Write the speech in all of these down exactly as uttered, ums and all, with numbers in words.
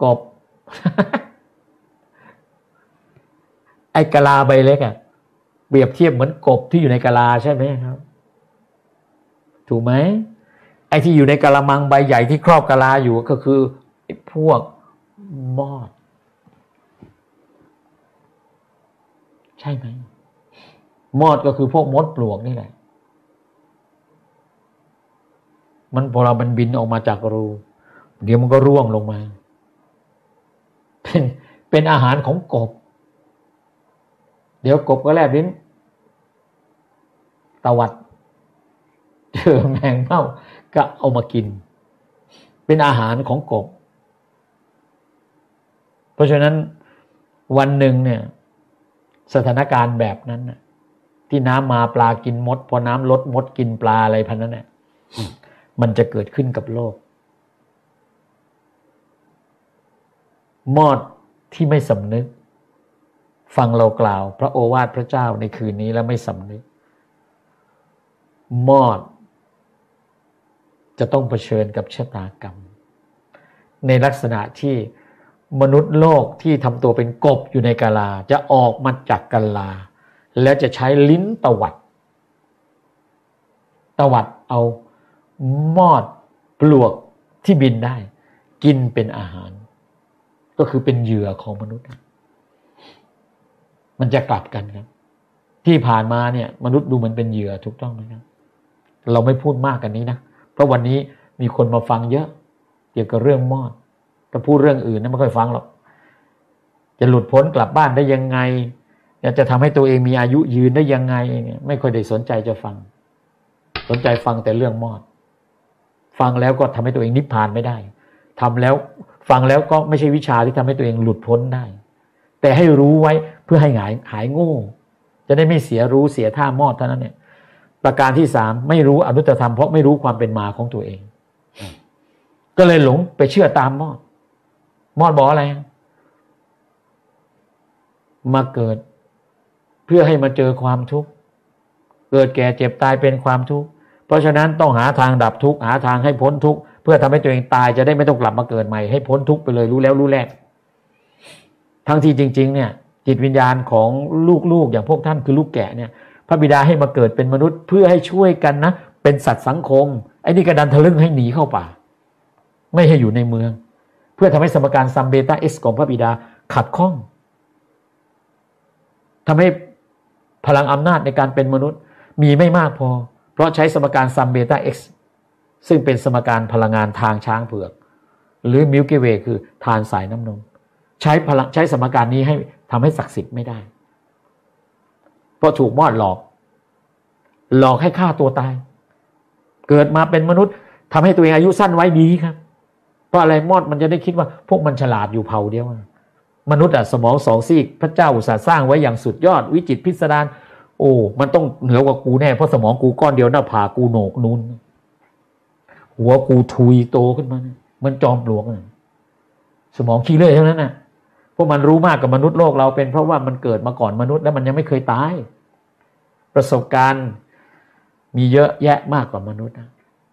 กบ ไอ้กะลาใบเล็กอ่ะเปรียบเทียบเหมือนกบที่อยู่ในกะลาใช่ไหมครับถูกไหมไอ้ที่อยู่ในกะละมังใบใหญ่ที่ครอบกะลาอยู่ก็คือไอ้พวกมอดใช่ไหมมอดก็คือพวกมดปลวกนี่แหละมันพอเรามันบินออกมาจากรูเดี๋ยวมันก็ร่วงลงมาเป็นเป็นอาหารของกบเดี๋ยวกบก็แลบลิ้นตวัดเจอแมงเม่าก็เอามากินเป็นอาหารของกบเพราะฉะนั้นวันหนึ่งเนี่ยสถานการณ์แบบนั้นน่ะที่น้ำมาปลากินมดพอน้ำลดมดกินปลาอะไรพันนั้นเนี่ยมันจะเกิดขึ้นกับโลกมอดที่ไม่สำนึกฟังเรากล่าวพระโอวาทพระเจ้าในคืนนี้แล้วไม่สำนึกมอดจะต้องเผชิญกับชะตากรรมในลักษณะที่มนุษย์โลกที่ทำตัวเป็นกบอยู่ในกาลาจะออกมาจากกาลาแล้วจะใช้ลิ้นตวัดตวัดเอามอดปลวกที่บินได้กินเป็นอาหารก็คือเป็นเหยื่อของมนุษย์มันจะกลับกันครับที่ผ่านมาเนี่ยมนุษย์ดูเหมือนเป็นเหยื่อถูกต้องไหมครับเราไม่พูดมากกันนี้นะเพราะวันนี้มีคนมาฟังเยอะเกี่ยวกับเรื่องมอดถ้าพูดเรื่องอื่นนะไม่ค่อยฟังหรอกจะหลุดพ้นกลับบ้านได้ยังไงจะทำให้ตัวเองมีอายุยืนได้ยังไงเนี่ยไม่ค่อยได้สนใจจะฟังสนใจฟังแต่เรื่องมอดฟังแล้วก็ทำให้ตัวเองนิพพานไม่ได้ทำแล้วฟังแล้วก็ไม่ใช่วิชาที่ทำให้ตัวเองหลุดพ้นได้แต่ให้รู้ไว้เพื่อให้หายหายโง่จะได้ไม่เสียรู้เสียท่ามอดเท่านั้นเนี่ยประการที่สามไม่รู้อนุตตรธรรมเพราะไม่รู้ความเป็นมาของตัวเองก็เลยหลงไปเชื่อตามมอดมอดบอกอะไรมาเกิดเพื่อให้มาเจอความทุกข์เกิดแก่เจ็บตายเป็นความทุกข์เพราะฉะนั้นต้องหาทางดับทุกข์หาทางให้พ้นทุกข์เพื่อทำให้ตัวเองตายจะได้ไม่ต้องกลับมาเกิดใหม่ให้พ้นทุกข์ไปเลยรู้แล้วรู้แรกทั้งที่จริงๆเนี่ยจิตวิญญาณของลูกๆอย่างพวกท่านคือลูกแกะเนี่ยพระบิดาให้มาเกิดเป็นมนุษย์เพื่อให้ช่วยกันนะเป็นสัตว์สังคมไอ้นี่กระดันทะลึ่งให้หนีเข้าป่าไม่ให้อยู่ในเมืองเพื่อทำให้สมการซัมเบต้าเอสของพระบิดาขัดข้องทำให้พลังอำนาจในการเป็นมนุษย์มีไม่มากพอเพราะใช้สมการซัมเบต้าเอ็กซ์ซึ่งเป็นสมการพลังงานทางช้างเผือกหรือมิลกี้เวย์คือทานสายน้ำนมใช้พลังใช้สมการนี้ให้ทำให้ศักดิ์สิทธิ์ไม่ได้เพราะถูกมอดหลอกหลอกให้ฆ่าตัวตายเกิดมาเป็นมนุษย์ทำให้ตัวเองอายุสั้นไว้ดีครับเพราะอะไรมอดมันจะได้คิดว่าพวกมันฉลาดอยู่เผ่าเดียวมนุษย์อะสมองสองซีกพระเจ้าอุตส่าห์สร้างไว้อย่างสุดยอดวิจิตรพิสดารโอ้มันต้องเหนือกว่ากูแน่เพราะสมองกูก้อนเดียวหน้าผากกูโหนกนูนหัวกูทุยโตขึ้นมาเหมือนจอมปลวกสมองขี้เลื่อยเท่านั้นน่ะพวกมันรู้มากกับมนุษย์โลกเราเป็นเพราะว่ามันเกิดมาก่อนมนุษย์แล้วมันยังไม่เคยตายประสบการณ์มีเยอะแยะมากกว่ามนุษย์นะ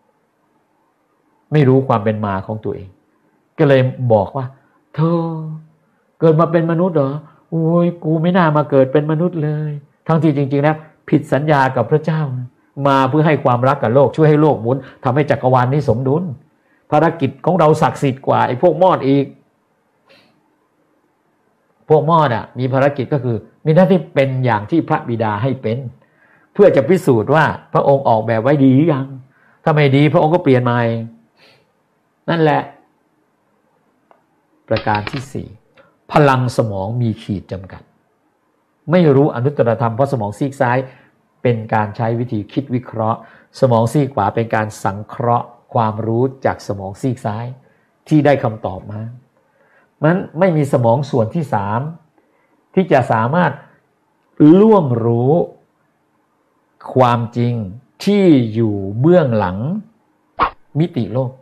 ไม่รู้ความเป็นมาของตัวเองก็เลยบอกว่าเธอเกิดมาเป็นมนุษย์เหรอโอ้ยกูไม่น่ามาเกิดเป็นมนุษย์เลยทั้งที่จริงๆแล้วผิดสัญญากับพระเจ้ามาเพื่อให้ความรักกับโลกช่วยให้โลกหมุนทำให้จักรวาลนี้สมดุลภารกิจของเราศักดิ์สิทธิ์กว่าไอ้พวกมอดอีกพวกมอดอ่ะมีภารกิจก็คือมีหน้าที่เป็นอย่างที่พระบิดาให้เป็นเพื่อจะพิสูจน์ว่าพระองค์ออกแบบไว้ดีหรือยังถ้าไม่ดีพระองค์ก็เปลี่ยนใหม่นั่นแหละประการที่สี่พลังสมองมีขีดจำกัดไม่รู้อนุตตรธรรมเพราะสมองซีกซ้ายเป็นการใช้วิธีคิดวิเคราะห์สมองซีกขวาเป็นการสังเคราะห์ความรู้จากสมองซีกซ้ายที่ได้คำตอบมามันไม่มีสมองส่วนที่สามที่จะสามารถล่วงรู้ความจริงที่อยู่เบื้องหลังมิติโลก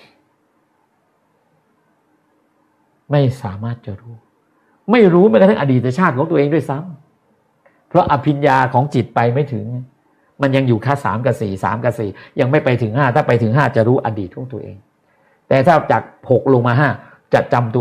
ไม่สามารถจะรู้ไม่รู้แม้กระทั่งอดีตชาติของตัวเองด้วยซ้ำเพราะอภิญญาของจิตไปไม่ถึงมันยังอยู่แค่สามกับสี่สามกับสี่ยังไม่ไปถึงห้าถ้าไปถึงห้าจะรู้อดีตของตัวเองแต่ถ้าจากหกลงมาห้าจะจำตัว